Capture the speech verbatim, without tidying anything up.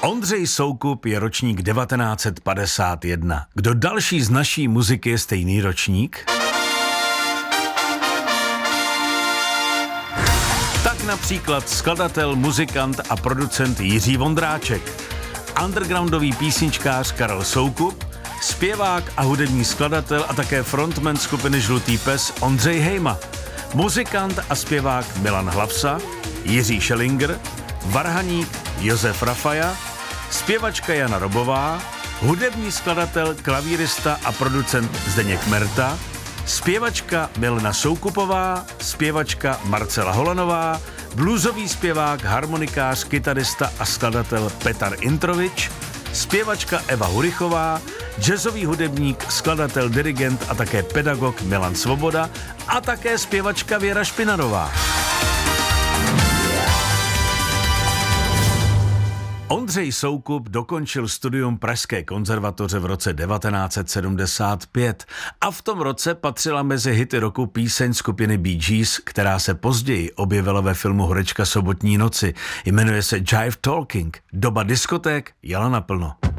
Ondřej Soukup je ročník devatenáct set padesát jedna. Kdo další z naší muziky je stejný ročník? Tak například skladatel, muzikant a producent Jiří Vondráček, undergroundový písničkář Karel Soukup, zpěvák a hudební skladatel a také frontman skupiny Žlutý pes Ondřej Hejma, muzikant a zpěvák Milan Hlavsa, Jiří Schellinger, varhaník Josef Rafaja, zpěvačka Jana Robová, hudební skladatel, klavírista a producent Zdeněk Merta, zpěvačka Milena Soukupová, zpěvačka Marcela Holanová, bluesový zpěvák, harmonikář, kytarista a skladatel Petar Introvič, zpěvačka Eva Hurichová, jazzový hudebník, skladatel, dirigent a také pedagog Milan Svoboda a také zpěvačka Věra Špinarová. Ondřej Soukup dokončil studium Pražské konzervatoře v roce devatenáct set sedmdesát pět a v tom roce patřila mezi hity roku píseň skupiny Bee Gees, která se později objevila ve filmu Horečka sobotní noci. Jmenuje se Jive Talking. Doba diskoték jela naplno.